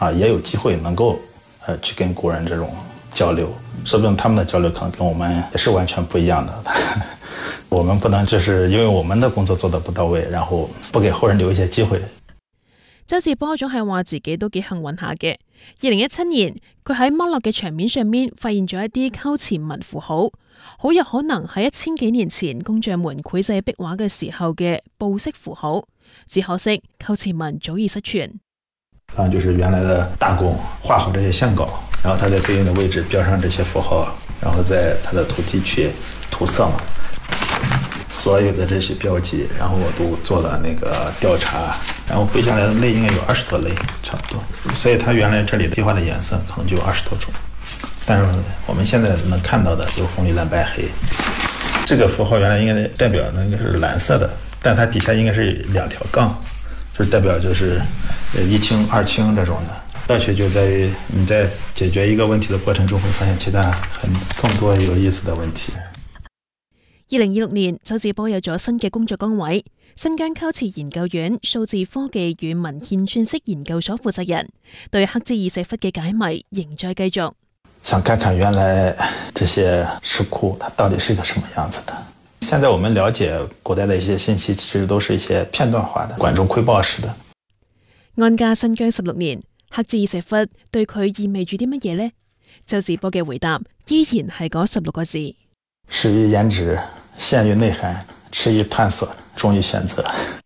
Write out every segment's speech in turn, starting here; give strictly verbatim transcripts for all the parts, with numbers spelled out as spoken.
啊，也有机会能够呃去跟古人这种交流，说不定他们的交流可能跟我们也是完全不一样的。我们不能就是因為我們的工作做得不到位，然後不給後人留一些機會。 周志波總係話自己都幾幸運下嘅。二零一七年，佢喺剝落嘅牆面上面發現咗一啲溝詞文符號，好有可能係一千幾年前工匠們繪製壁畫嘅時候嘅布式符號，只可惜溝詞文早已失傳。 啊，就是原來的大工畫好這些線稿，然後它在對應的位置標上這些符號，然後在它的圖題去塗色嘛。所有的這些標記，然後我都做了那個調查，然後繪下來的類應該有二十多類，差不多。所以它原來這裡壁畫的顏色可能就有二十多種，但是我們現在能看到的有紅綠藍白黑。這個符號原來應該代表那個是藍色的，但它底下應該是兩條槓，就是代表就是一清二清這種的。樂趣就在於你在解決一個問題的過程中，會發現其他很更多有意思的問題。 二零二六年，周志波有咗新嘅工作崗位，新疆溝詞研究院數字科技與文獻串釋研究所負責人，對黑茲爾石窟嘅解謎仍在繼續。 想看看原來這些石窟它到底是個什麼樣子的。現在我們了解古代的一些信息，其實都是一些片段化的、管中窺豹式的。 安家新疆十六年，黑茲爾石窟對佢意味住啲乜嘢呢？周志波嘅回答依然係嗰十六個字： 始於顏值，陷於內涵，遲於探索，終於選擇。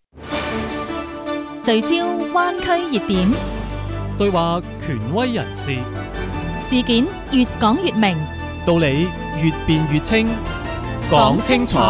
聚焦灣區熱點， 對話權威人士， 事件越講越明， 道理越辯越清，講清楚。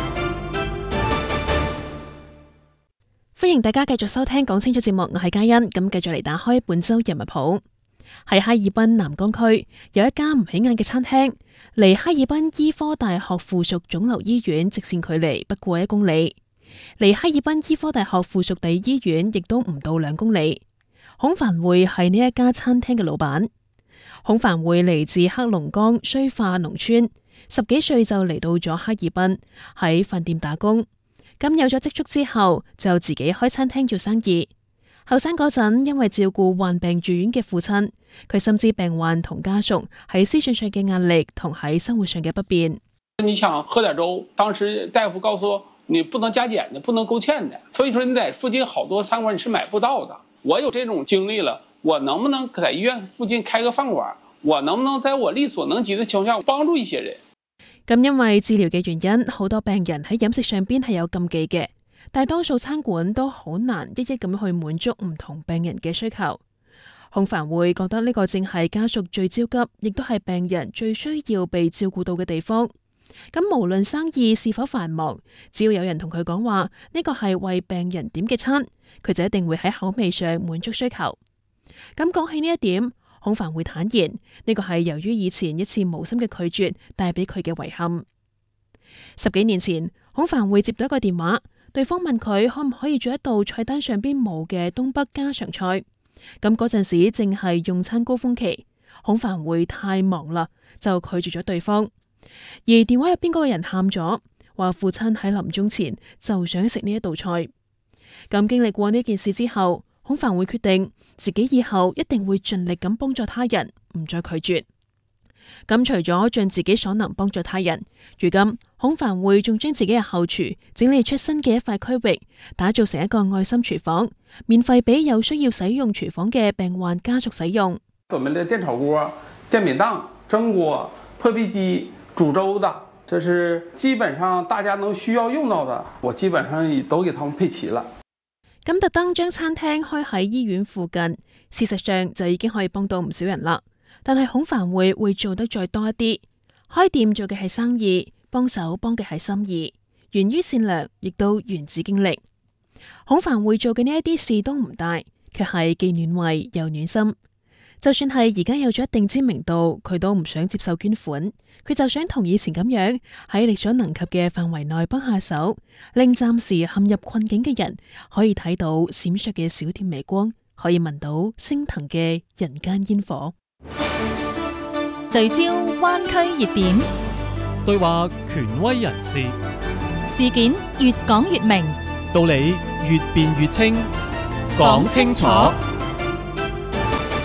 歡迎大家繼續收聽講清楚節目，我係嘉欣，咁繼續嚟打開本周人物譜。喺哈爾濱南江區有一家唔起眼嘅餐廳，離哈爾濱醫科大學附屬腫瘤醫院直線距離不過一公里，離哈爾濱醫科大學附屬第醫院亦都唔到兩公里。孔繁匯係呢一家餐廳嘅老闆。孔繁匯嚟自黑龍江綏化農村，十幾歲就嚟到咗哈爾濱喺飯店打工，咁有咗積蓄之後就自己開餐廳做生意。後生嗰陣，因為照顧患病住院嘅父親，佢深知病患同家屬喺思想上嘅壓力同喺生活上嘅不便。 你想喝點粥，當時大夫告訴我，你不能加減的，不能勾芡的，所以說你在附近好多餐館你是買不到的。我有這種經歷了，我能不能在醫院附近開個飯館？我能不能在我力所能及的情況下幫助一些人？ 咁因為治療嘅原因，好多病人喺飲食上邊係有禁忌嘅。大多數餐館都好難一一咁去滿足唔同病人嘅需求。孔繁匯覺得呢個正係家屬最焦急，亦都係病人最需要被照顧到嘅地方。咁無論生意是否繁忙，只要有人同佢講話呢個係為病人點嘅餐，佢就一定會喺口味上滿足需求。咁講起呢一點，孔繁匯坦言呢個係由於以前一次無心嘅拒絕帶俾佢嘅遺憾。十幾年前，孔繁匯接到一個電話。對方問佢可唔可以做一道菜單上邊冇嘅東北家常菜，咁嗰陣時正係用餐高峰期，孔繁匯太忙啦，就拒絕咗對方。而電話入邊嗰個人喊咗，話父親喺臨終前就想食呢一道菜。咁經歷過呢件事之後，孔繁匯決定自己以後一定會盡力咁幫助他人，唔再拒絕。咁除咗盡自己所能幫助他人，如今孔繁匯仲將自己嘅後廚整理出新嘅一塊區域，打造成一個愛心廚房，免費俾有需要使用廚房嘅病患家屬使用。 我們的電炒鍋、電餅檔、蒸鍋、破壁機、煮粥的，這是基本上大家能需要用到的，我基本上也都給他們配齊了。 咁特登將餐廳開喺醫院附近，事實上就已經可以幫到唔少人啦。但係孔繁匯會做得再多一啲，開店做嘅係生意，幫手幫嘅係心意，源於善良，亦都源自經歷。孔繁匯做嘅呢一啲事都唔大，卻係既暖胃又暖心。就算係而家有咗一定知名度，佢都唔想接受捐款，佢就想同以前咁樣喺力所能及嘅範圍內幫下手，令暫時陷入困境嘅人可以睇到閃爍嘅小店微光，可以聞到升騰嘅人間煙火。 聚焦灣區熱點， 對話權威人士， 事件越講越明， 道理越辯越清，講清楚。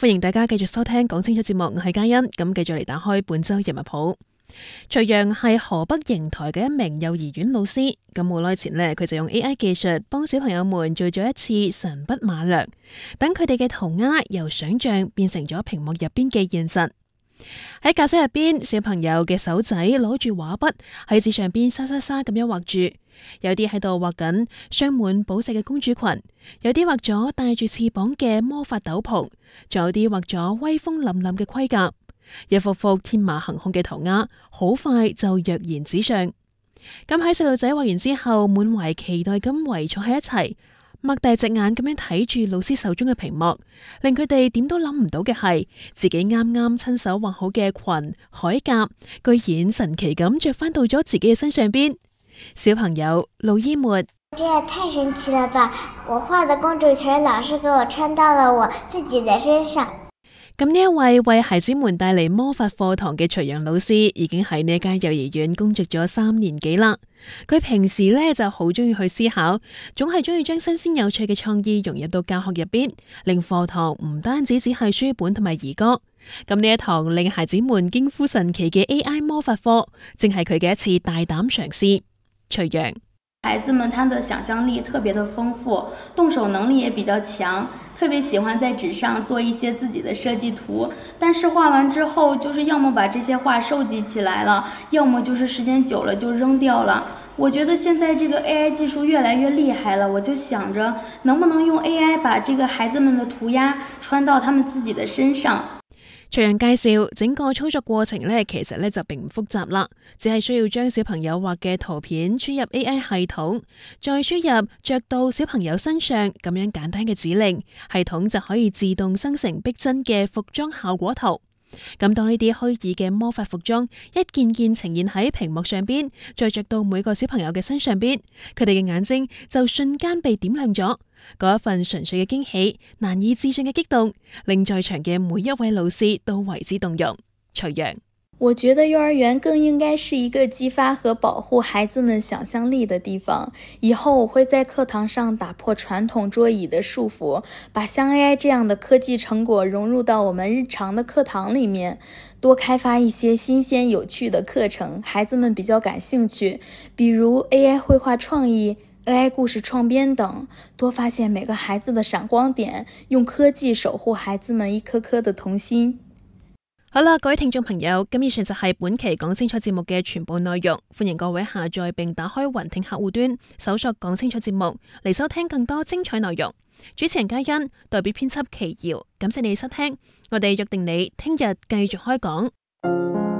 歡迎大家繼續收聽講清楚節目，我係嘉欣。咁繼續嚟打開本周人物譜。徐陽係河北邢台嘅一名幼兒園老師。咁冇耐前呢，佢就用 A I 技術幫小朋友們做咗一次神筆馬良，等佢哋嘅塗鴉由想象變成咗屏幕入邊嘅現實。喺教室入邊，小朋友嘅手仔攞住畫筆喺紙上邊沙沙沙咁樣畫住，有啲喺度畫緊鑲滿寶石嘅公主裙，有啲畫咗帶住翅膀嘅魔法斗篷，仲有啲畫咗威風凜凜嘅盔甲。一幅幅天馬行空嘅塗鴉，好快就躍然紙上。咁喺細路仔畫完之後，滿懷期待咁圍坐喺一齊，擘大隻眼咁樣睇住老師手中嘅屏幕，令佢哋點都諗唔到嘅係，自己啱啱親手畫好嘅裙鎧甲，居然神奇咁着翻到咗自己嘅身上邊。小朋友路伊沫， 這也太神奇了吧！我畫的公主裙老是給我穿到了我自己的身上。 咁呢一位為孩子們帶嚟魔法課堂嘅徐陽老師，已經喺呢間幼兒園工作咗三年幾啦。佢平時呢就好中意去思考，總係中意將新鮮有趣嘅創意融入到教學入邊，令課堂唔單止只係書本同埋兒歌。咁呢一堂令孩子們驚呼神奇嘅 A I 魔法課，正係佢嘅一次大膽嘗試。徐陽， 孩子們他的想象力特別的豐富，動手能力也比較強，特別喜歡在紙上做一些自己的設計圖，但是畫完之後就是要麼把這些畫收集起來了，要麼就是時間久了就扔掉了。我覺得現在這個 A I 技術越來越厲害了，我就想着能不能用 A I 把這個孩子們的塗鴉穿到他們自己的身上。 徐陽介紹整個操作過程呢，其實呢就並唔複雜啦，只係需要將小朋友畫嘅圖片輸入 A I 系統，再輸入着到小朋友身上咁樣簡單嘅指令，系統就可以自動生成逼真嘅服裝效果圖。咁當呢啲虛擬嘅魔法服裝一件件呈現喺屏幕上邊，再着到每個小朋友嘅身上邊，佢哋嘅眼睛就瞬間被點亮咗。嗰一份純粹嘅驚喜，難以置信嘅激動，令在場嘅每一位老師都為之動容。徐陽， 我覺得幼兒園更應該是一個激發和保護孩子們想象力的地方。以後我會在課堂上打破傳統桌椅的束縛，把像 A I 這樣的科技成果融入到我們日常的課堂裡面，多開發一些新鮮有趣的課程，孩子們比較感興趣，比如 A I 繪畫創意、A I 故事創編等，多發現每個孩子的閃光點，用科技守護孩子們一顆顆的童心。 好啦，各位聽眾朋友，咁以上就係本期講清楚節目嘅全部內容。歡迎各位下載並打開雲聽客戶端，搜索講清楚節目嚟收聽更多精彩內容。主持人嘉欣，代表編輯祁瑤，感謝你收聽，我哋約定你聽日繼續開講。